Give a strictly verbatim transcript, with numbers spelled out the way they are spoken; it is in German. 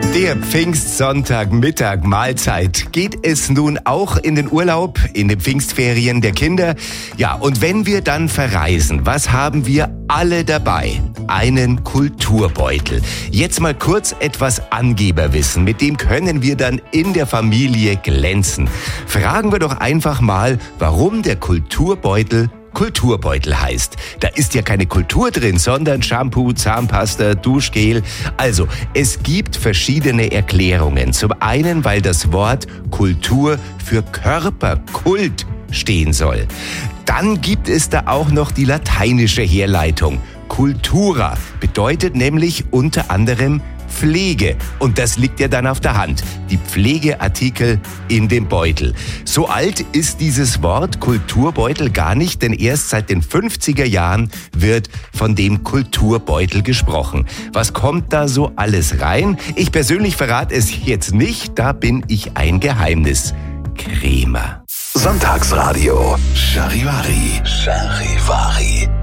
Der Pfingstsonntag, Mittag, Mahlzeit. Geht es nun auch in den Urlaub, in den Pfingstferien der Kinder? Ja, und wenn wir dann verreisen, was haben wir alle dabei? Einen Kulturbeutel. Jetzt mal kurz etwas Angeberwissen, mit dem können wir dann in der Familie glänzen. Fragen wir doch einfach mal, warum der Kulturbeutel Kulturbeutel heißt. Da ist ja keine Kultur drin, sondern Shampoo, Zahnpasta, Duschgel. Also, es gibt verschiedene Erklärungen. Zum einen, weil das Wort Kultur für Körperkult stehen soll. Dann gibt es da auch noch die lateinische Herleitung. Cultura bedeutet nämlich unter anderem Pflege. Und das liegt ja dann auf der Hand. Die Pflegeartikel in dem Beutel. So alt ist dieses Wort Kulturbeutel gar nicht, denn erst seit den fünfziger Jahren wird von dem Kulturbeutel gesprochen. Was kommt da so alles rein? Ich persönlich verrate es jetzt nicht, da bin ich ein Geheimniskrämer. Sonntagsradio Charivari. Charivari.